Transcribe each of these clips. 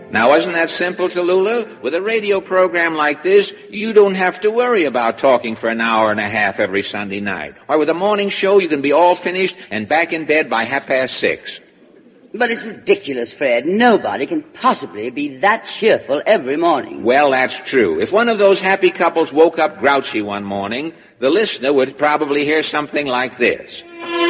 Now, wasn't that simple, Tallulah? With a radio program like this, you don't have to worry about talking for an hour and a half every Sunday night. Or with a morning show, you can be all finished and back in bed by 6:30. But it's ridiculous, Fred. Nobody can possibly be that cheerful every morning. Well, that's true. If one of those happy couples woke up grouchy one morning, the listener would probably hear something like this.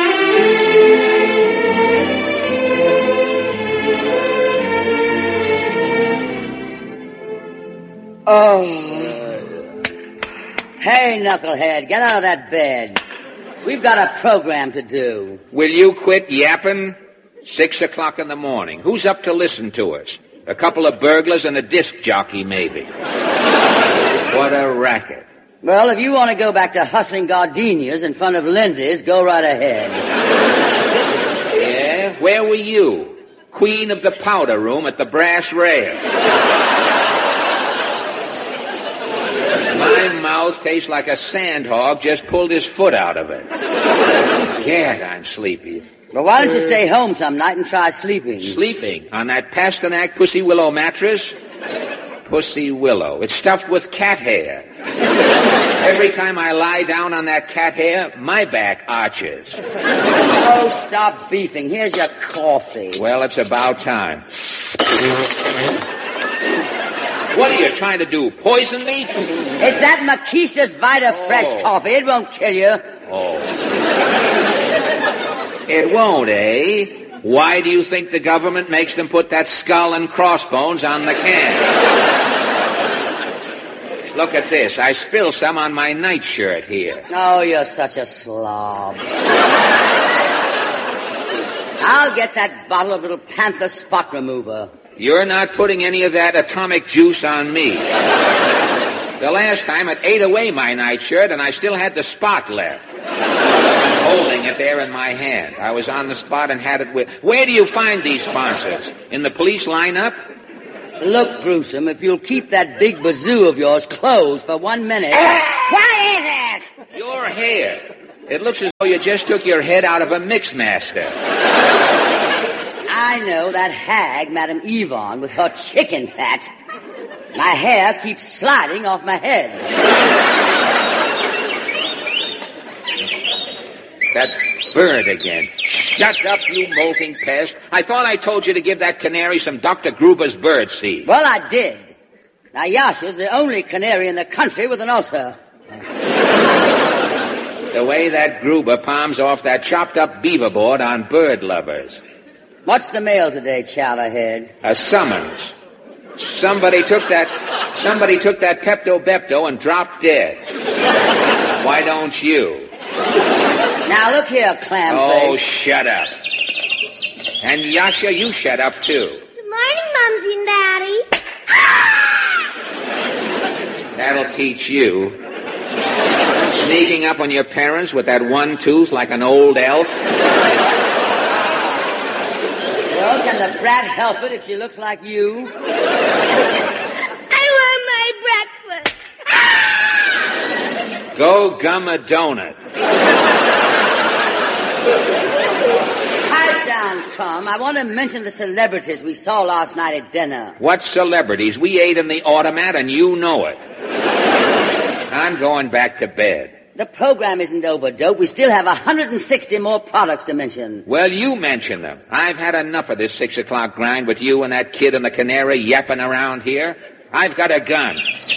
Oh. Hey, knucklehead, get out of that bed. We've got a program to do. Will you quit yapping? 6 o'clock in the morning. Who's up to listen to us? A couple of burglars and a disc jockey, maybe. What a racket. Well, if you want to go back to hustling gardenias in front of Lindy's, go right ahead. Yeah? Where were you? Queen of the powder room at the brass rail. My mouth tastes like a sandhog just pulled his foot out of it. Gad, I'm sleepy. Well, why don't you stay home some night and try sleeping? Sleeping? On that Pasternak Pussy Willow mattress? Pussy Willow. It's stuffed with cat hair. Every time I lie down on that cat hair, my back arches. Oh, stop beefing. Here's your coffee. Well, it's about time. What are you trying to do, poison me? It's that Makisa's Vita Fresh coffee. It won't kill you. Oh. It won't, eh? Why do you think the government makes them put that skull and crossbones on the can? Look at this. I spilled some on my nightshirt here. Oh, you're such a slob. I'll get that bottle of little Panther spot remover. You're not putting any of that atomic juice on me. The last time it ate away my nightshirt and I still had the spot left. Holding it there in my hand. I was on the spot and had it with... Where do you find these sponsors? In the police lineup? Look, Gruesome, if you'll keep that big bazoo of yours closed for 1 minute... What is it? Your hair. It looks as though you just took your head out of a Mixmaster. I know that hag, Madame Yvonne, with her chicken fat. My hair keeps sliding off my head. That bird again. Shut up, you molting pest. I thought I told you to give that canary some Dr. Gruber's bird seed. Well, I did. Now, Yasha's the only canary in the country with an ulcer. The way that Gruber palms off that chopped-up beaver board on bird lovers. What's the mail today, Chowderhead? A summons. Somebody took that Pepto-Bepto and dropped dead. Why don't you? Now, look here, Clamface. Oh, shut up. And Yasha, you shut up, too. Good morning, Mumsy and Daddy. That'll teach you. Sneaking up on your parents with that one tooth like an old elk. Well, can the brat help it if she looks like you? I want my breakfast. Go gum a donut. Pipe down, Crumb. I want to mention the celebrities we saw last night at dinner. What celebrities? We ate in the automat and you know it. I'm going back to bed. The program isn't over, Dope. We still have 160 more products to mention. Well, you mention them. I've had enough of this 6 o'clock grind with you and that kid and the canary yapping around here. I've got a gun.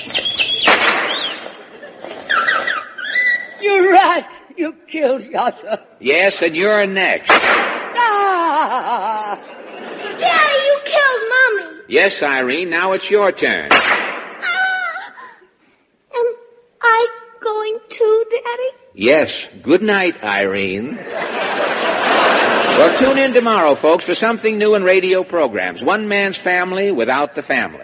You rat! You killed Yasha. Yes, and you're next. Ah! Daddy, you killed Mommy. Yes, Irene, now it's your turn. Am I going to, Daddy? Yes. Good night, Irene. Well, tune in tomorrow, folks, for something new in radio programs. One man's family without the family.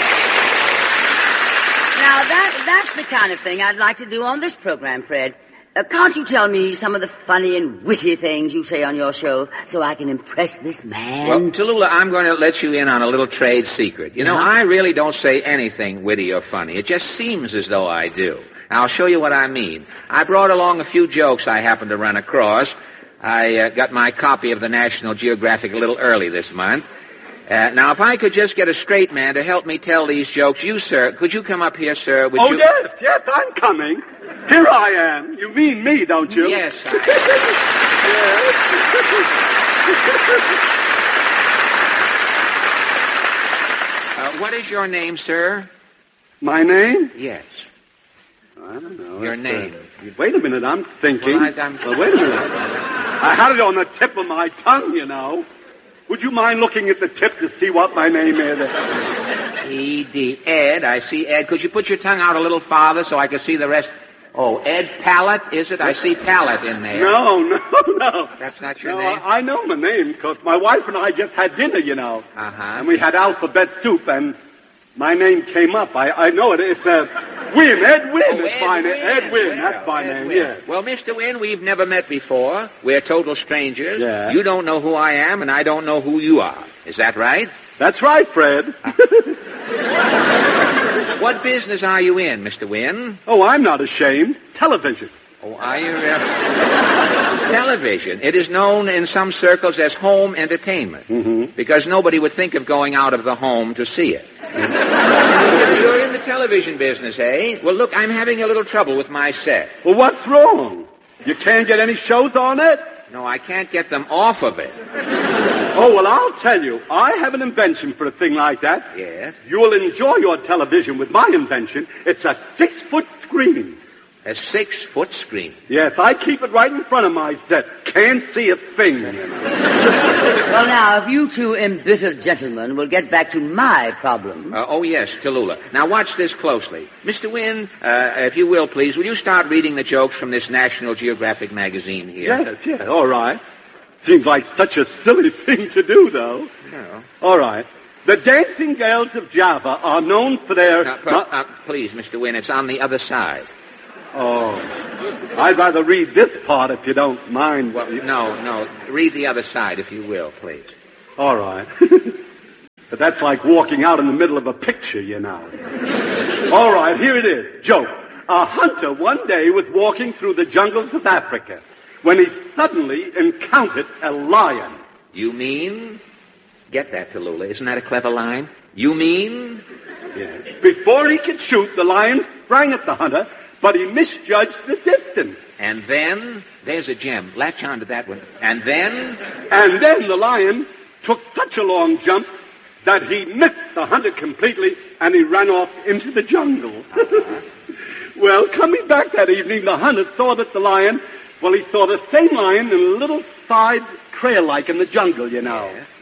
Now, that's the kind of thing I'd like to do on this program, Fred. Can't you tell me some of the funny and witty things you say on your show so I can impress this man? Well, Tallulah, I'm going to let you in on a little trade secret. You know, I really don't say anything witty or funny. It just seems as though I do. I'll show you what I mean. I brought along a few jokes I happened to run across. I got my copy of the National Geographic a little early this month. Now, if I could just get a straight man to help me tell these jokes, you, sir, could you come up here, sir? Would you... Yes, I'm coming. Here I am. You mean me, don't you? Yes, what is your name, sir? My name? Yes. I don't know. Your name. Wait a minute, I'm thinking. Well, Well, wait a minute. I had it on the tip of my tongue, you know. Would you mind looking at the tip to see what my name is? E.D. Ed. I see Ed. Could you put your tongue out a little farther so I can see the rest? Oh, Ed Pallet, is it? I see Pallet in there. No. That's not your name? I know my name because my wife and I just had dinner, you know. Uh-huh. And we had alphabet soup, and my name came up. I know it. It's Wynn. Ed Wynn. Oh, It's my name. Ed Wynn. Well, That's my Ed name, Wynn. yeah. Well, Mr. Wynn, we've never met before. We're total strangers. Yeah. You don't know who I am, and I don't know who you are. Is that right? That's right, Fred. What business are you in, Mr. Wynn? Oh, I'm not ashamed. Television. Oh, are you? Television. It is known in some circles as home entertainment. Mm-hmm. Because nobody would think of going out of the home to see it. You're in the television business, eh? Well, look, I'm having a little trouble with my set. Well, what's wrong? You can't get any shows on it? No, I can't get them off of it. Oh, well, I'll tell you. I have an invention for a thing like that. Yes? You'll enjoy your television with my invention. It's a 6-foot screen. A 6-foot screen. Yes, I keep it right in front of my set. Can't see a thing. Well, now, if you two embittered gentlemen will get back to my problem. Oh, yes, Tallulah. Now, watch this closely. Mr. Wynn, if you will, please, will you start reading the jokes from this National Geographic magazine here? Yes, all right. Seems like such a silly thing to do, though. No. All right. The dancing girls of Java are known for their... Please, Mr. Wynn, it's on the other side. Oh. I'd rather read this part if you don't mind. Well, no. Read the other side, if you will, please. All right. But that's like walking out in the middle of a picture, you know. All right, here it is. Joke. A hunter one day was walking through the jungles of Africa when he suddenly encountered a lion. You mean? Get that, Tallulah. Isn't that a clever line? You mean? Yes. Before he could shoot, the lion sprang at the hunter, but he misjudged the distance. And then, there's a gem. Latch on to that one. And then? And then the lion took such a long jump that he missed the hunter completely, and he ran off into the jungle. Well, coming back that evening, the hunter saw that the lion, he saw the same lion in a little side trail like in the jungle, you know. Yeah.